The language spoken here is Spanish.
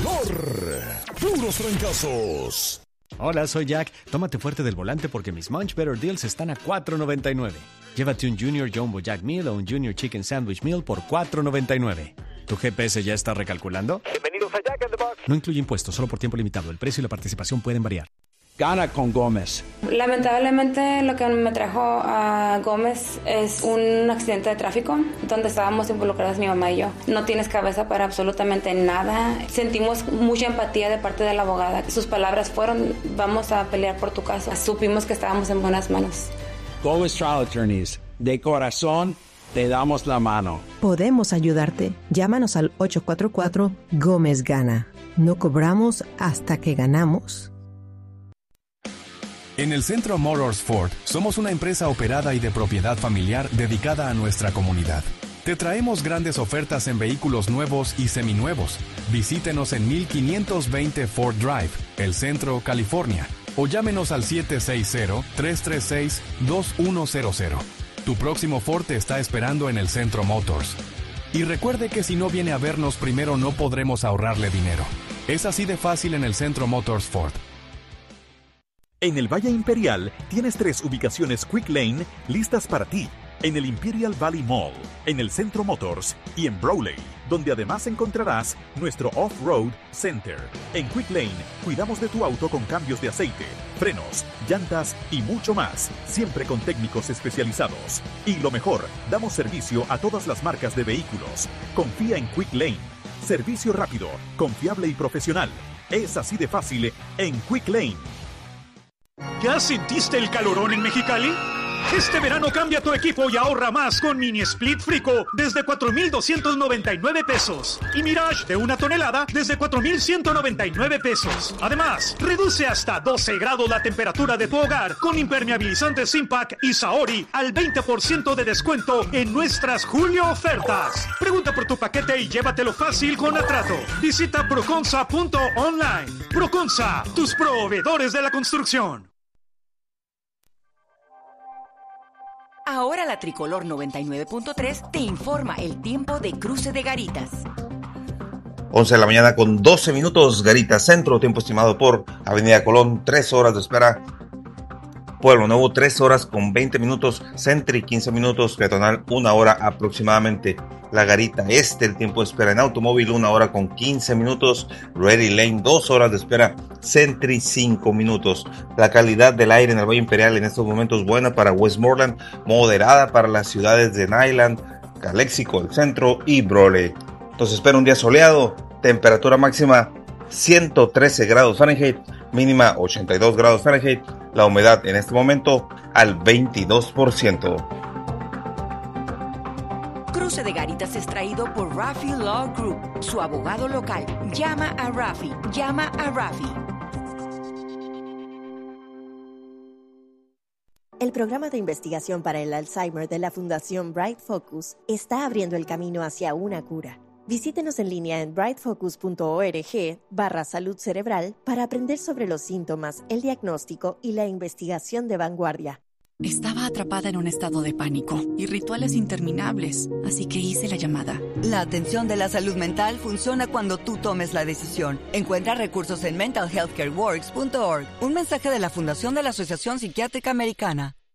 tricolor. Puros trancazos. Hola, soy Jack. Tómate fuerte del volante porque mis Munch Better Deals están a $4.99. Llévate un Junior Jumbo Jack Meal o un Junior Chicken Sandwich Meal por $4.99. ¿Tu GPS ya está recalculando? Bienvenidos a Jack in the Box. No incluye impuestos, solo por tiempo limitado. El precio y la participación pueden variar. Gana con Gómez. Lamentablemente lo que me trajo a Gómez es un accidente de tráfico donde estábamos involucradas mi mamá y yo. No tienes cabeza para absolutamente nada. Sentimos mucha empatía de parte de la abogada. Sus palabras fueron: vamos a pelear por tu caso. Supimos que estábamos en buenas manos. Gómez Trial Attorneys, de corazón te damos la mano. Podemos ayudarte. Llámanos al 844 Gómez Gana. No cobramos hasta que ganamos. En el Centro Motors Ford somos una empresa operada y de propiedad familiar dedicada a nuestra comunidad. Te traemos grandes ofertas en vehículos nuevos y seminuevos. Visítenos en 1520 Ford Drive, El Centro, California, o llámenos al 760-336-2100. Tu próximo Ford te está esperando en el Centro Motors. Y recuerde que si no viene a vernos primero no podremos ahorrarle dinero. Es así de fácil en el Centro Motors Ford. En el Valle Imperial tienes 3 ubicaciones Quick Lane listas para ti. En el Imperial Valley Mall, en el Centro Motors y en Brawley, donde además encontrarás nuestro Off-Road Center. En Quick Lane cuidamos de tu auto con cambios de aceite, frenos, llantas y mucho más, siempre con técnicos especializados. Y lo mejor, damos servicio a todas las marcas de vehículos. Confía en Quick Lane. Servicio rápido, confiable y profesional. Es así de fácil en Quick Lane. ¿Ya sentiste el calorón en Mexicali? Este verano cambia tu equipo y ahorra más con Mini Split Frico desde 4,299 pesos. Y Mirage de 1 tonelada desde 4,199 pesos. Además, reduce hasta 12 grados la temperatura de tu hogar con impermeabilizantes Impact y Saori al 20% de descuento en nuestras Julio ofertas. Pregunta por tu paquete y llévatelo fácil con Atrato. Visita proconsa.online. Proconsa, tus proveedores de la construcción. Ahora la Tricolor 99.3 te informa el tiempo de cruce de Garitas. 11 de la mañana con 12 minutos, Garitas Centro, tiempo estimado por Avenida Colón, 3 horas de espera. Pueblo Nuevo, 3 horas con 20 minutos, Sentry, 15 minutos, peatonal, 1 hora aproximadamente. La Garita Este, el tiempo de espera en automóvil, 1 hora con 15 minutos. Ready Lane, 2 horas de espera. Sentry, 5 minutos. La calidad del aire en el Valle Imperial en estos momentos buena para Westmoreland, moderada para las ciudades de Nyland, Calexico, el centro y Brawley. Entonces espera un día soleado, temperatura máxima 113 grados Fahrenheit, mínima 82 grados Fahrenheit. La humedad en este momento al 22%. Cruce de Garitas es traído por Rafi Law Group, su abogado local. Llama a Rafi. Llama a Rafi. El programa de investigación para el Alzheimer de la Fundación Bright Focus está abriendo el camino hacia una cura. Visítenos en línea en brightfocus.org/salud cerebral para aprender sobre los síntomas, el diagnóstico y la investigación de vanguardia. Estaba atrapada en un estado de pánico y rituales interminables, así que hice la llamada. La atención de la salud mental funciona cuando tú tomes la decisión. Encuentra recursos en mentalhealthcareworks.org. Un mensaje de la Fundación de la Asociación Psiquiátrica Americana.